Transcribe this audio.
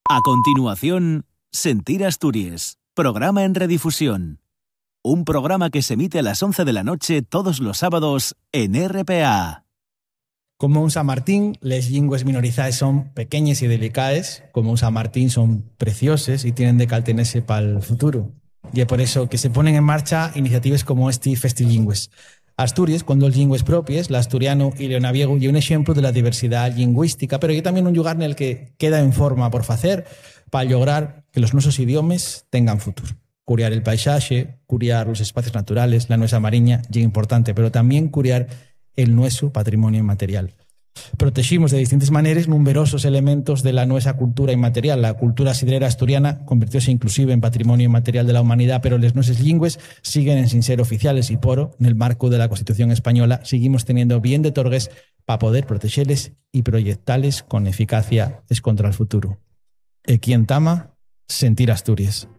A continuación, Sentir Asturias, programa en redifusión. Un programa que se emite a las 11 de la noche todos los sábados en RPA. Como un San Martín, les llingües minorizadas son pequeñas y delicadas. Como un San Martín son preciosas y tienen de caltenerse para el futuro. Y es por eso que se ponen en marcha iniciativas como este Festilingües. Asturias, con dos llingües propias, l'asturiano y leonaviego, y un ejemplo de la diversidad lingüística, pero hay también un lugar en el que queda en forma por hacer para lograr que los nuestros idiomas tengan futuro. Curiar el paisaje, curiar los espacios naturales, la nuestra mariña, y es importante, pero también curiar el nuestro patrimonio inmaterial. Protegimos de distintas maneras numerosos elementos de la nuestra cultura inmaterial. La cultura sidrera asturiana convirtióse inclusive en patrimonio inmaterial de la humanidad, pero las nuestras lingües siguen sin ser oficiales y poro, en el marco de la Constitución española, seguimos teniendo bien de torgues para poder protegerles y proyectarles con eficacia es contra el futuro. E quien tama, sentir Asturias.